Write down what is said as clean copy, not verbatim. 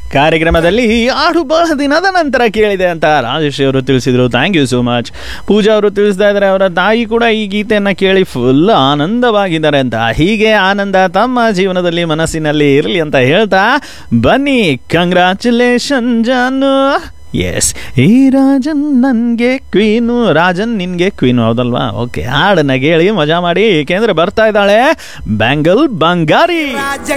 ಕಾರ್ಯಕ್ರಮದಲ್ಲಿ ಈ ಹಾಡು ಬಹಳ ದಿನದ ನಂತರ ಕೇಳಿದೆ ಅಂತ ರಾಜೇಶ್ ಅವರು ತಿಳಿಸಿದರು. Thank you so much. ಪೂಜಾ ಅವರು ತಿಳಿಸ್ತಾ ಇದ್ದಾರೆ ಅವರ ತಾಯಿ ಕೂಡ ಈ ಗೀತೆಯನ್ನು ಕೇಳಿ ಫುಲ್ ಆನಂದವಾಗಿದ್ದಾರೆ ಅಂತ. ಹೀಗೆ ಆನಂದ ತಮ್ಮ ಜೀವನದಲ್ಲಿ ಮನಸ್ಸಿನಲ್ಲಿ ಇರಲಿ ಅಂತ ಹೇಳ್ತಾ ಬನ್ನಿ, ಕಂಗ್ರ್ಯಾಚುಲೇಷನ್ ಜಾನು. ಎಸ್, ಈ ರಾಜನ್ ನನಗೆ ಕ್ವೀನು, ರಾಜನ್ ನಿನಗೆ ಕ್ವೀನು, ಹೌದಲ್ವಾ? ಓಕೆ, ಹಾಡನ್ನ ಕೇಳಿ ಮಜಾ ಮಾಡಿ, ಏಕೆಂದ್ರೆ ಬರ್ತಾ ಇದ್ದಾಳೆ ಬ್ಯಾಂಗಲ್ ಬಂಗಾರಿ.